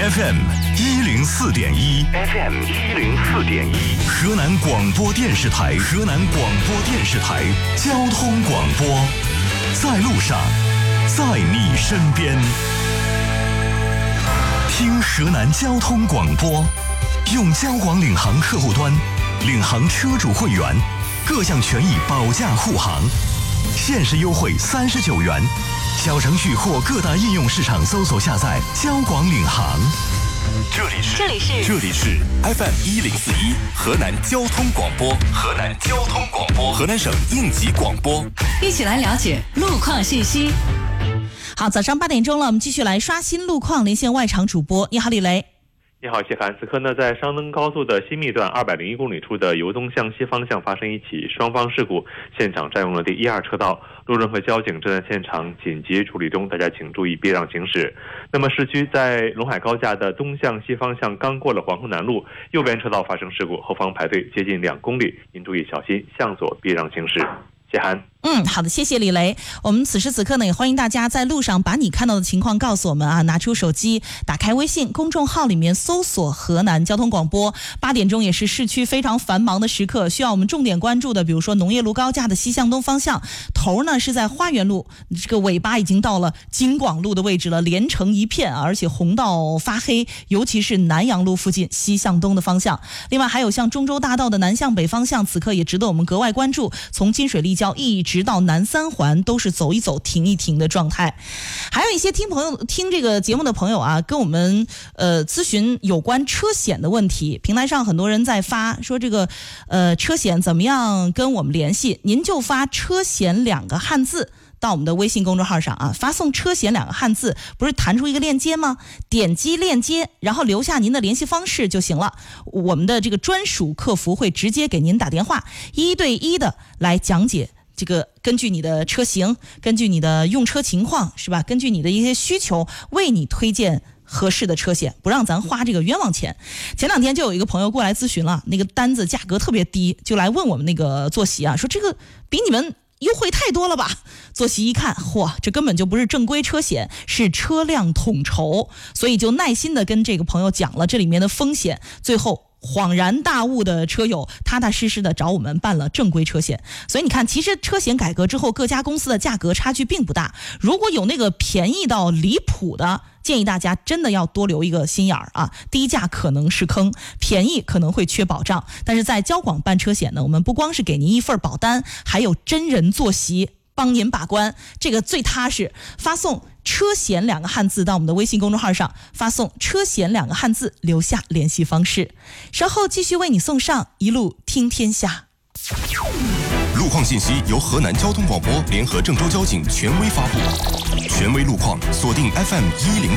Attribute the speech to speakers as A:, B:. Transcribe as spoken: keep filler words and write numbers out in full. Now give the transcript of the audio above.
A: F M 一零四点一 ，F M 一零四点一，河南广播电视台，河南广播电视台交通广播，在路上，在你身边，听河南交通广播，用交广领航客户端，领航车主会员，各项权益保驾护航，限时优惠三十九元。小程序或各大应用市场搜索下载交广领航。这里是
B: 这里是
A: 这里是 F M 一零四一河南交通广播，河南交通广播，河南省应急广播，
B: 一起来了解路况信息。好，早上八点钟了，我们继续来刷新路况，连线外场主播。你好，李雷。
C: 你好，谢涵。此刻呢，在商登高速的新密段二百零一公里处的由东向西方向发生一起双方事故，现场占用了第一二车道，路人和交警正在现场紧急处理中，大家请注意避让行驶。那么市区在陇海高架的东向西方向刚过了黄河南路，右边车道发生事故，后方排队接近两公里，您注意小心向左避让行驶。谢涵。
B: 嗯，好的，谢谢李雷。我们此时此刻呢，也欢迎大家在路上把你看到的情况告诉我们啊，拿出手机，打开微信公众号里面搜索河南交通广播。八点钟也是市区非常繁忙的时刻，需要我们重点关注的，比如说农业路高架的西向东方向，头呢是在花园路，这个尾巴已经到了京广路的位置了，连成一片啊，而且红到发黑，尤其是南阳路附近西向东的方向。另外还有像中州大道的南向北方向，此刻也值得我们格外关注，从金水立交一直到南三环都是走一走停一停的状态。还有一些听朋友听这个节目的朋友啊，跟我们呃咨询有关车险的问题，平台上很多人在发说这个呃车险怎么样跟我们联系，您就发车险两个汉字到我们的微信公众号上啊，发送车险两个汉字，不是弹出一个链接吗？点击链接，然后留下您的联系方式就行了。我们的这个专属客服会直接给您打电话，一对一的来讲解这个，根据你的车型，根据你的用车情况，是吧？根据你的一些需求，为你推荐合适的车险，不让咱花这个冤枉钱。前两天就有一个朋友过来咨询了，那个单子价格特别低，就来问我们那个坐席啊，说这个比你们优惠太多了吧？坐席一看，嚯，这根本就不是正规车险，是车辆统筹，所以就耐心的跟这个朋友讲了这里面的风险，最后恍然大悟的车友踏踏实实的找我们办了正规车险。所以你看，其实车险改革之后，各家公司的价格差距并不大，如果有那个便宜到离谱的，建议大家真的要多留一个心眼儿啊！低价可能是坑，便宜可能会缺保障。但是在交广办车险呢，我们不光是给您一份保单，还有真人坐席帮您把关，这个最踏实。发送车险两个汉字到我们的微信公众号上，发送车险两个汉字，留下联系方式，稍后继续为你送上一路听天下。
A: 路况信息由河南交通广播联合郑州交警权威发布，权威路况锁定 F M 一零